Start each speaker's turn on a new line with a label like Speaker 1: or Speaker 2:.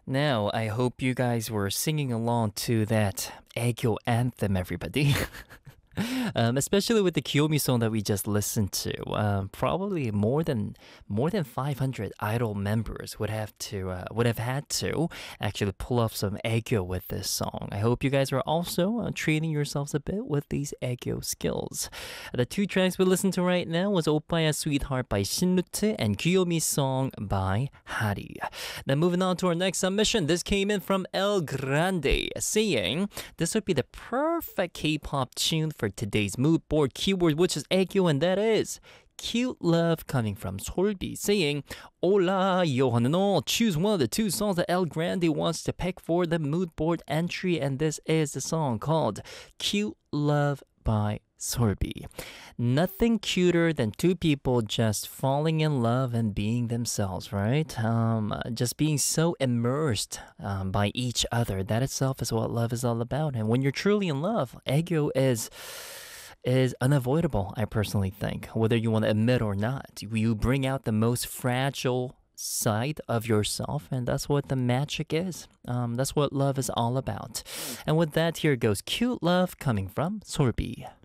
Speaker 1: Now, I hope you guys were singing along to that Aegyo anthem, everybody. Especially with the Kiyomi song that we just listened to, probably more than 500 idol members would have had to actually pull off some aegyo with this song. I hope you guys are also training yourselves a bit with these aegyo skills. The two tracks we listened to right now was Oppa's Sweetheart by Shinrutte and Kiyomi's song by Hari. Now moving on to our next submission. This came in from El Grande saying this would be the perfect K-pop tune for today's mood board keyword, which is aegyo, and that is Cute Love, coming from Solbi, saying, Hola, Yohanano, choose one of the two songs that El Grande wants to pick for the mood board entry, and this is the song called Cute Love by Sorby. Nothing cuter than two people just falling in love and being themselves, right? Just being so immersed by each other. That itself is what love is all about. And when you're truly in love, aegyo is unavoidable, I personally think. Whether you want to admit or not, you bring out the most fragile side of yourself, and that's what the magic is. That's what love is all about. And with that, here goes Cute Love, coming from Sorby.